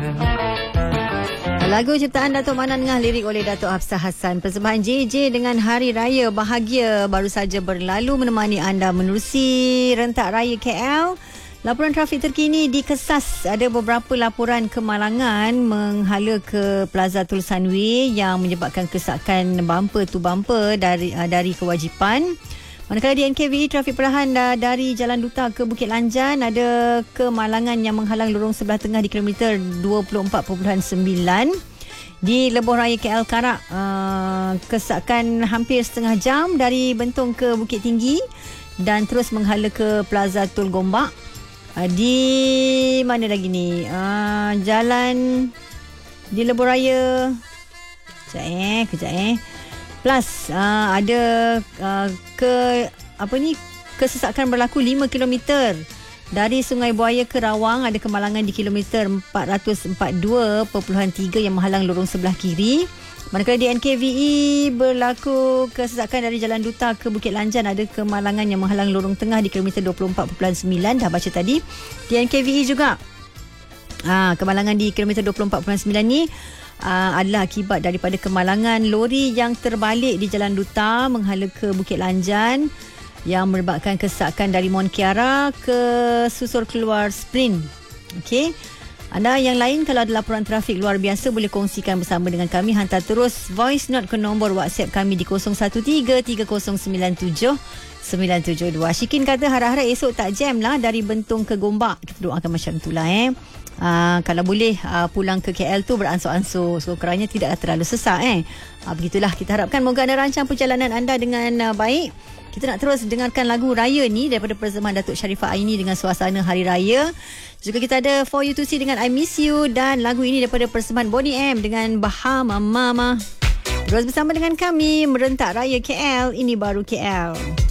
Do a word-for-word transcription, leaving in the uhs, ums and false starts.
Lagu ciptaan Datuk Manan Ngah, lirik oleh Datuk Hafsah Hassan. Persembahan J J dengan Hari Raya Bahagia baru saja berlalu menemani anda menerusi rentak raya K L. Laporan trafik terkini di Kesas. Ada beberapa laporan kemalangan menghala ke Plaza Tulsan Way yang menyebabkan kesakan bumper to bumper dari dari kewajipan. Manakala di N K V E, trafik perlahan dari Jalan Duta ke Bukit Lanjan. Ada kemalangan yang menghalang lorong sebelah tengah di kilometer dua puluh empat perpuluhan sembilan. Di Lebuh Raya K L Karak, uh, kesakan hampir setengah jam dari Bentong ke Bukit Tinggi dan terus menghala ke Plaza Tul Gombak. Uh, di mana lagi ni? Uh, jalan di Lebuh Raya. Kejap eh, kejap eh. Plus uh, ada uh, ke apa ni kesesakan berlaku lima kilometer dari Sungai Buaya ke Rawang. Ada kemalangan di kilometer empat ratus empat puluh dua perpuluhan tiga yang menghalang lorong sebelah kiri. Manakala di N K V E berlaku kesesakan dari Jalan Duta ke Bukit Lanjan. Ada kemalangan yang menghalang lorong tengah di kilometer dua puluh empat perpuluhan sembilan. Dah baca tadi. Di N K V E juga ah, kemalangan di kilometer dua puluh empat perpuluhan sembilan ni Uh, adalah akibat daripada kemalangan lori yang terbalik di Jalan Duta menghala ke Bukit Lanjan yang menyebabkan kesakan dari Mont Kiara ke Susur Keluar Sprint. Okey. Anda yang lain kalau ada laporan trafik luar biasa boleh kongsikan bersama dengan kami. Hantar terus voice note ke nombor WhatsApp kami di kosong satu tiga tiga kosong sembilan tujuh sembilan tujuh dua. Syikin kata harap-harap esok tak jam lah dari Bentong ke Gombak. Kita doakan macam itulah eh. Uh, kalau boleh uh, pulang ke K L tu beransur-ansur, so kerana tidaklah terlalu sesak eh. Uh, begitulah, kita harapkan moga anda rancang perjalanan anda dengan uh, baik. Kita nak terus dengarkan lagu Raya ni daripada persembahan Datuk Sharifah Aini dengan suasana Hari Raya. Juga kita ada For You To See dengan I Miss You, dan lagu ini daripada persembahan Bonnie M dengan Bahama Mama. Terus bersama dengan kami merentak Raya K L, ini baru K L.